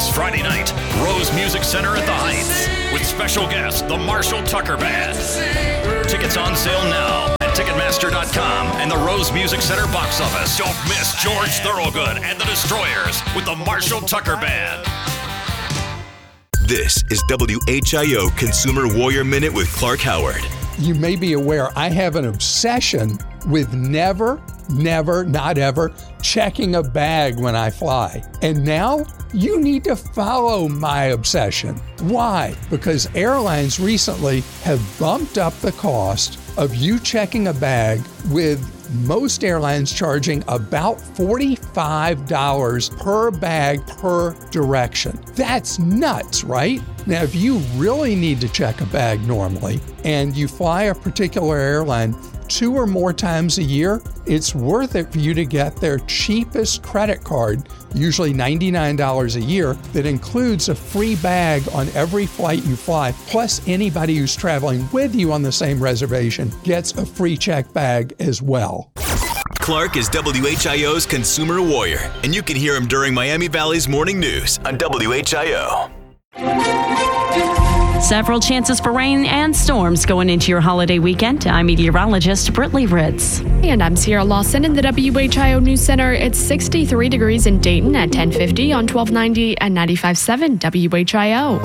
This Friday night, Rose Music Center at the Heights with special guest, the Marshall Tucker Band. Tickets on sale now at Ticketmaster.com and the Rose Music Center box office. Don't miss George Thorogood and the Destroyers with the Marshall Tucker Band. This is WHIO Consumer Warrior Minute with Clark Howard. You may be aware I have an obsession with never, not ever, checking a bag when I fly. And now you need to follow my obsession. Why? Because airlines recently have bumped up the cost of you checking a bag, with most airlines charging about $45 per bag per direction. That's nuts, right? Now, if you really need to check a bag normally and you fly a particular airline 2 or more times a year, it's worth it for you to get their cheapest credit card, usually $99 a year, that includes a free bag on every flight you fly. Plus, anybody who's traveling with you on the same reservation gets a free check bag as well. Clark is WHIO's Consumer Warrior, and you can hear him during Miami Valley's Morning News on WHIO. Several chances for rain and storms going into your holiday weekend. I'm meteorologist Brittany Ritz. And I'm Sierra Lawson in the WHIO News Center. It's 63 degrees in Dayton at 1050 on 1290 and 95.7 WHIO.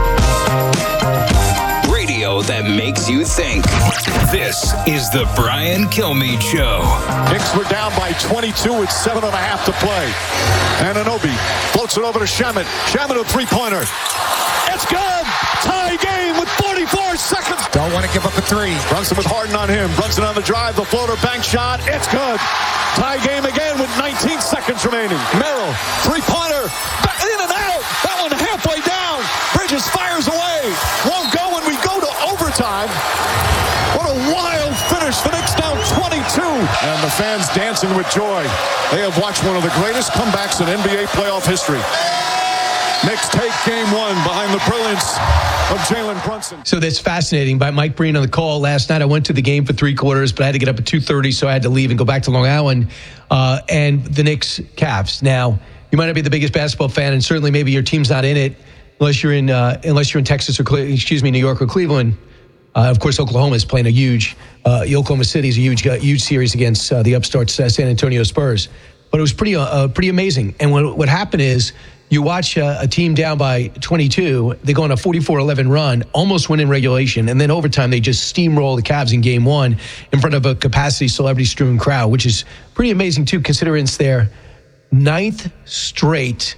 Radio that makes you think. This is the Brian Kilmeade Show. Knicks were down by 22 with 7.5 to play. Anunoby floats it over to Shamet. Shamet a three-pointer. It's good! Tie game with 44 seconds. Don't want to give up a three. Brunson with Harden on him. Brunson on the drive. The floater bank shot. It's good. Tie game again with 19 seconds remaining. Merrill, three-pointer. In and out. That one halfway down. Bridges fires away. Won't go when we go to overtime. What a wild finish. The Knicks down 22. And the fans dancing with joy. They have watched one of the greatest comebacks in NBA playoff history. Knicks take game one behind the brilliance of Jalen Brunson. So that's fascinating. By Mike Breen on the call last night, I went to the game for 3 quarters, but I had to get up at 2:30, so I had to leave and go back to Long Island. And the Knicks Cavs. Now, you might not be the biggest basketball fan, and certainly maybe your team's not in it unless you're in Texas or New York or Cleveland. Of course, Oklahoma is playing a huge. Oklahoma City is a huge series against the upstarts San Antonio Spurs. But it was pretty amazing. And what happened is, you watch a team down by 22, they go on a 44-11 run, almost win in regulation, and then overtime they just steamroll the Cavs in game one in front of a capacity celebrity-strewn crowd, which is pretty amazing too, considering it's their 8th straight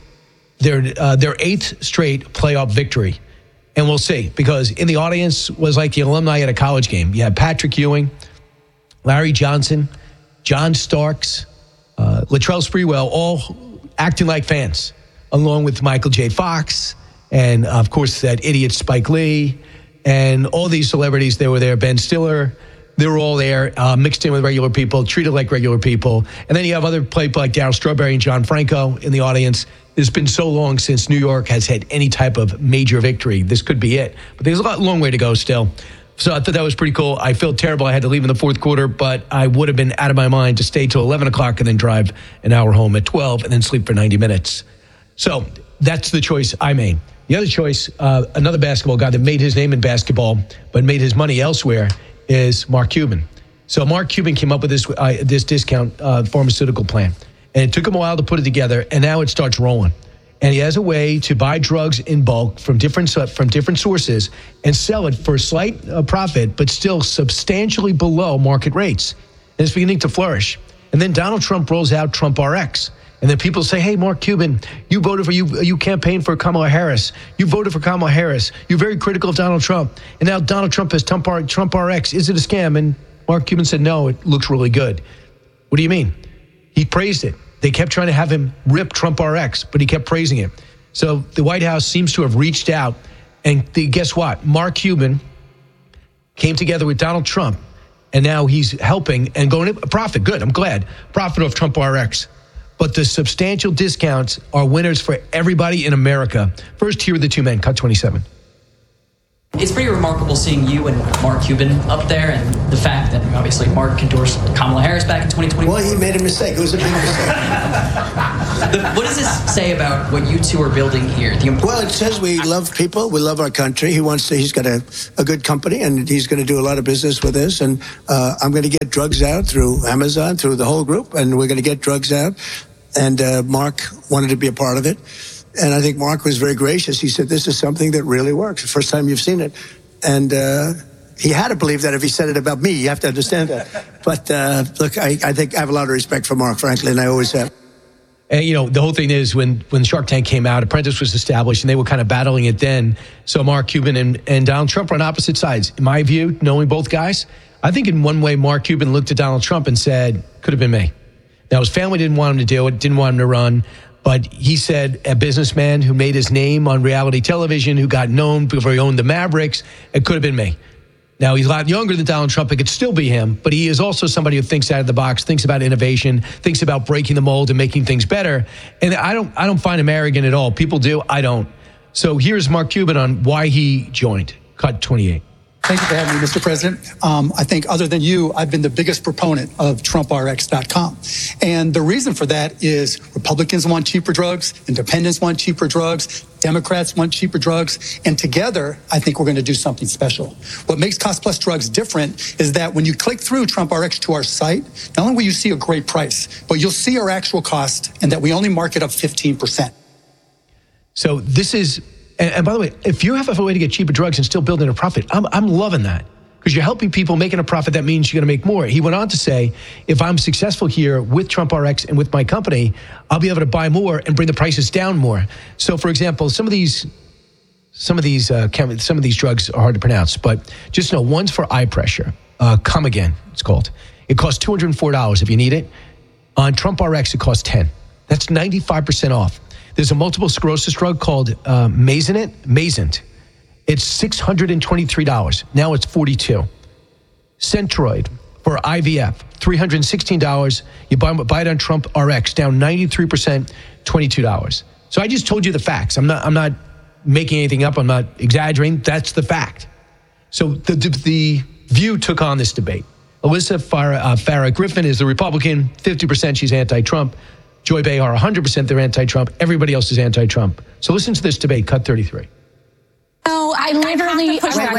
playoff victory. And we'll see, because in the audience was like the alumni at a college game. You had Patrick Ewing, Larry Johnson, John Starks, Latrell Sprewell, all acting like fans, along with Michael J. Fox, and of course that idiot Spike Lee, and all these celebrities. They were there. Ben Stiller, they were all there, mixed in with regular people, treated like regular people. And then you have other people like Darryl Strawberry and John Franco in the audience. It's been so long since New York has had any type of major victory. This could be it. But there's a long way to go still. So I thought that was pretty cool. I felt terrible. I had to leave in the fourth quarter, but I would have been out of my mind to stay till 11 o'clock and then drive an hour home at 12 and then sleep for 90 minutes. So that's the choice I made. The other choice, another basketball guy that made his name in basketball but made his money elsewhere, is Mark Cuban. So Mark Cuban came up with this discount pharmaceutical plan. And it took him a while to put it together, and now it starts rolling. And he has a way to buy drugs in bulk from different sources and sell it for a slight profit, but still substantially below market rates. And it's beginning to flourish. And then Donald Trump rolls out Trump RX. And then people say, hey, Mark Cuban, you voted for, you campaigned for Kamala Harris. You voted for Kamala Harris. You're very critical of Donald Trump. And now Donald Trump has Trump RX. Is it a scam? And Mark Cuban said, no, it looks really good. What do you mean? He praised it. They kept trying to have him rip Trump RX, but he kept praising it. So the White House seems to have reached out. And guess what? Mark Cuban came together with Donald Trump. And now he's helping and going to profit. Good, I'm glad. Profit off Trump RX. But the substantial discounts are winners for everybody in America. First, here are the two men. Cut 27. It's pretty remarkable seeing you and Mark Cuban up there, and the fact that obviously Mark endorsed Kamala Harris back in 2020. Well, he made a mistake. It was a big mistake. What does this say about what you two are building here? Well, it says we love people. We love our country. He's got a good company, and he's going to do a lot of business with us. And I'm going to get drugs out through Amazon, through the whole group, and we're going to get drugs out. And Mark wanted to be a part of it. And I think Mark was very gracious. He said, this is something that really works. The first time you've seen it. And he had to believe that if he said it about me. You have to understand that. But look, I think I have a lot of respect for Mark, frankly, and I always have. And, you know, the whole thing is when Shark Tank came out, Apprentice was established, and they were kind of battling it then. So Mark Cuban and Donald Trump are on opposite sides. In my view, knowing both guys, I think in one way Mark Cuban looked at Donald Trump and said, could have been me. Now, his family didn't want him to do it, didn't want him to run. But he said a businessman who made his name on reality television, who got known before he owned the Mavericks, it could have been me. Now, he's a lot younger than Donald Trump. It could still be him. But he is also somebody who thinks out of the box, thinks about innovation, thinks about breaking the mold and making things better. And I don't find him arrogant at all. People do. I don't. So here's Mark Cuban on why he joined. Cut 28. Thank you for having me, Mr. President. I think other than you, I've been the biggest proponent of TrumpRx.com. And the reason for that is Republicans want cheaper drugs, independents want cheaper drugs, Democrats want cheaper drugs, and together, I think we're going to do something special. What makes Cost Plus Drugs different is that when you click through TrumpRx to our site, not only will you see a great price, but you'll see our actual cost and that we only mark it up 15%. So this is... And by the way, if you have a way to get cheaper drugs and still building a profit, I'm loving that, because you're helping people making a profit. That means you're going to make more. He went on to say, if I'm successful here with TrumpRx and with my company, I'll be able to buy more and bring the prices down more. So, for example, some of these drugs are hard to pronounce, but just know one's for eye pressure. Come Again, it's called. It costs $204 if you need it. On TrumpRx, it costs $10. That's 95% off. There's a multiple sclerosis drug called Mayzent. It's $623. Now it's $42. Centroid for IVF, $316. You buy it on TrumpRx, down 93%, $22. So I just told you the facts. I'm not making anything up. I'm not exaggerating. That's the fact. So the View took on this debate. Alyssa Farah Griffin is the Republican, 50% she's anti-Trump. Joy Behar, 100% they're anti-Trump. Everybody else is anti-Trump. So listen to this debate, cut 33. No, I literally,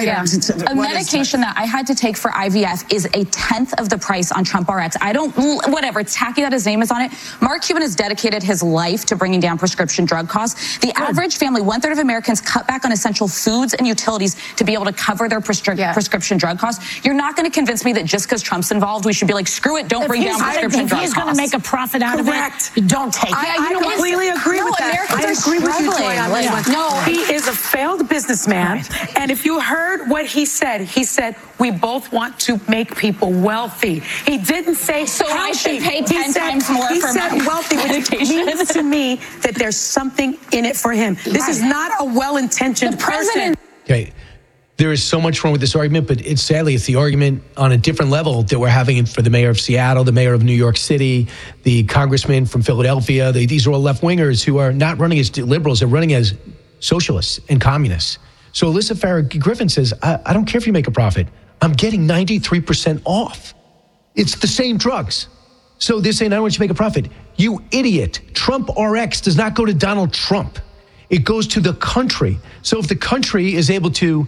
a medication that I had to take for IVF is a tenth of the price on TrumpRx. Whatever, it's tacky that his name is on it. Mark Cuban has dedicated his life to bringing down prescription drug costs. The average family, 1/3 of Americans cut back on essential foods and utilities to be able to cover their prescription drug costs. You're not going to convince me that just because Trump's involved, we should be like, screw it, don't bring down prescription drug costs. If he's going to make a profit out of it, don't take it. I completely agree with that. I agree with you, Joy, on this one. No, he is a failed businessman. And if you heard what he said we both want to make people wealthy. He didn't say so healthy. I should pay 10 times more for my wealthy, which means to me that there's something in it for him. This is not a well-intentioned person. Okay. There is so much wrong with this argument, but it's the argument on a different level that we're having for the mayor of Seattle, the mayor of New York City, the congressman from Philadelphia. These are all left-wingers who are not running as liberals. They're running as socialists and communists. So Alyssa Farah Griffin says, I don't care if you make a profit. I'm getting 93% off. It's the same drugs. So they're saying, I don't want you to make a profit. You idiot. TrumpRx does not go to Donald Trump. It goes to the country. So if the country is able to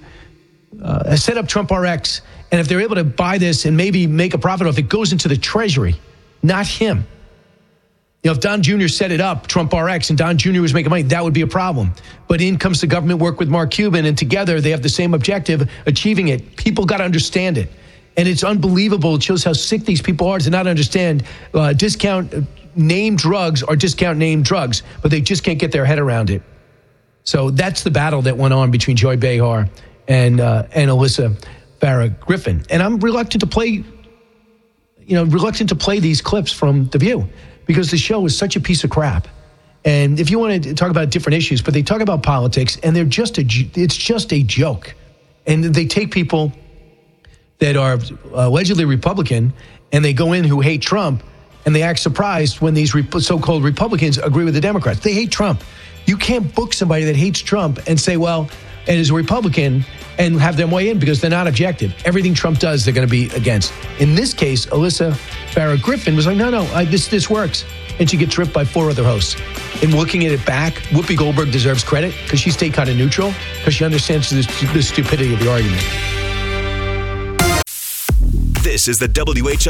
set up TrumpRx, and if they're able to buy this and maybe make a profit off it, goes into the treasury, not him. You know, if Don Jr. set it up, TrumpRx, and Don Jr. was making money, that would be a problem. But in comes the government work with Mark Cuban, and together they have the same objective, achieving it. People got to understand it. And it's unbelievable. It shows how sick these people are to not understand discount name drugs are discount name drugs, but they just can't get their head around it. So that's the battle that went on between Joy Behar and Alyssa Farah Griffin. And I'm reluctant to play these clips from The View, because the show is such a piece of crap. And if you want to talk about different issues, but they talk about politics, and it's just a joke. And they take people that are allegedly Republican, and they go in who hate Trump, and they act surprised when these so-called Republicans agree with the Democrats. They hate Trump. You can't book somebody that hates Trump and say, well, and is a Republican and have them weigh in because they're not objective. Everything Trump does, they're going to be against. In this case, Alyssa Barrett Griffin was like, no, this works. And she gets ripped by 4 other hosts. In looking at it back, Whoopi Goldberg deserves credit because she stayed kind of neutral because she understands the stupidity of the argument. This is the